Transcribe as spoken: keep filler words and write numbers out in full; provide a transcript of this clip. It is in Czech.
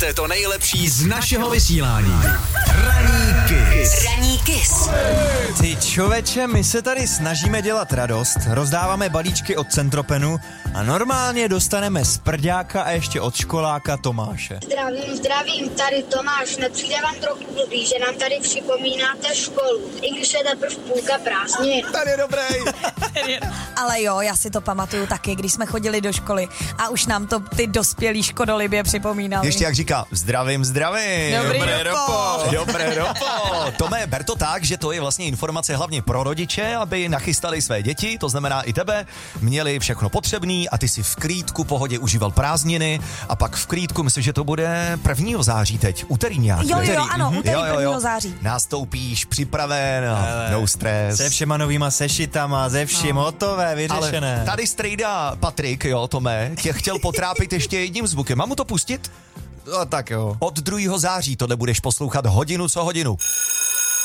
Máte to nejlepší z našeho vysílání. Ranní Kiss. Ranní Kiss. Ty čověče, my se tady snažíme dělat radost, rozdáváme balíčky od Centropenu a normálně dostaneme z prďáka a ještě od školáka Tomáše. Zdravím, zdravím, tady Tomáš, nepřijde vám trochu blbý, že nám tady připomínáte školu, i když je teprve půlka prázdnin. Tady je dobrý. Ale jo, já si to pamatuju taky, když jsme chodili do školy a už nám to ty dospělí škodolibě připomínali. Ještě jak říká, zdravím, zdravím. Dobrý Dobré dopo. Dobré dopo. Tome, ber to tak, že to je vlastně informace hlavně pro rodiče, aby nachystali své děti, to znamená i tebe, měli všechno potřebný a ty si v klídku pohodě užíval prázdniny a pak v klídku, myslím, že to bude prvního září teď, úterý nějak. Jo, jo, úterý. ano, Mhm. úterý prvního září. Nastoupíš, připraven, no stres. Se všema novýma sešitama, ze vším, No. hotové, vyřešené. Ale tady strejda Patrik, jo, Tome, tě chtěl potrápit ještě jedním zvukem. Mám mu to pustit? No tak jo. Od druhého září tohle budeš poslouchat hodinu co hodinu.